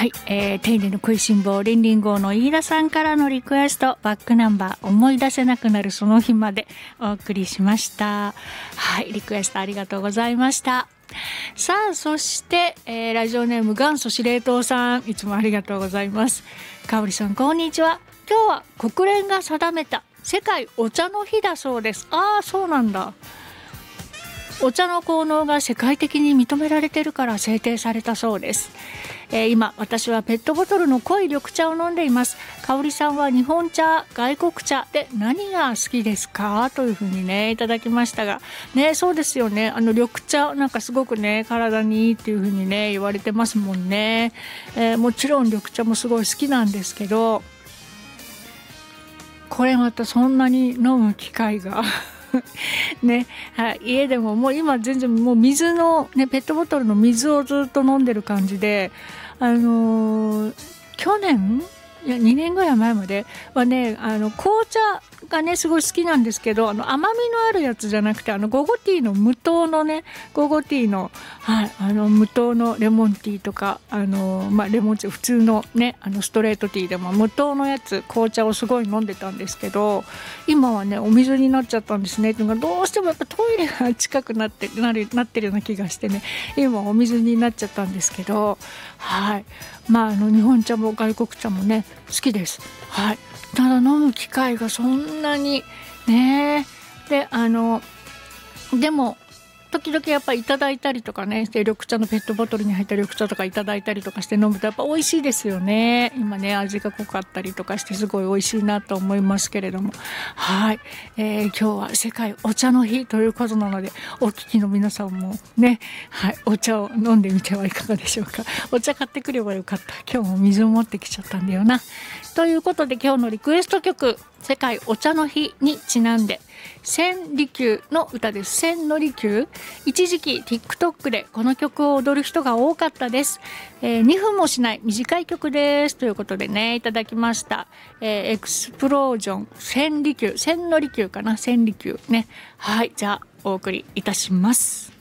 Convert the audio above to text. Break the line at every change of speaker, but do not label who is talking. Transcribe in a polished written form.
はい、丁寧の食いしん坊リンリン号の飯田さんからのリクエスト、バックナンバー思い出せなくなるその日までお送りしました。はい、リクエストありがとうございました。さあ、そして、ラジオネーム元祖司令塔さん、いつもありがとうございます。かおりさん、こんにちは。今日は国連が定めた世界お茶の日だそうです。ああ、そうなんだ。お茶の効能が世界的に認められているから制定されたそうです。今私はペットボトルの濃い緑茶を飲んでいます。かおりさんは日本茶、外国茶で何が好きですか、というふうにねいただきましたがね。そうですよね、緑茶なんかすごくね体にいいっていうふうにね言われてますもんね。もちろん緑茶もすごい好きなんですけど、これまたそんなに飲む機会がね、はい、家でももう今全然もう水の、ね、ペットボトルの水をずっと飲んでる感じで、去年いや2年ぐらい前まではね紅茶がねすごい好きなんですけど、甘みのあるやつじゃなくてゴゴティーの無糖のねゴゴティーの、はい、無糖のレモンティーとかレモンティー普通のねストレートティーでも無糖のやつ紅茶をすごい飲んでたんですけど、今はねお水になっちゃったんですね。というのがどうしてもやっぱトイレが近くなってるような気がしてね、今お水になっちゃったんですけど、はい、日本茶も外国茶もね好きです。はい、ただ飲む機会がそんなにね。ででも時々やっぱりいただいたりとかね、で緑茶のペットボトルに入った緑茶とかいただいたりとかして飲むとやっぱ美味しいですよね。今ね味が濃かったりとかしてすごい美味しいなと思いますけれども、はい、今日は世界お茶の日ということなので、お聞きの皆さんもね、はい、お茶を飲んでみてはいかがでしょうか。お茶買ってくればよかった。今日も水を持ってきちゃったんだよな。ということで今日のリクエスト曲、世界お茶の日にちなんで千利休の歌です。千利休、一時期 TikTok でこの曲を踊る人が多かったです。2分もしない短い曲ですということでねいただきました。エクスプロージョン千利休、千利休かな、千利休ね。はい、じゃあお送りいたします。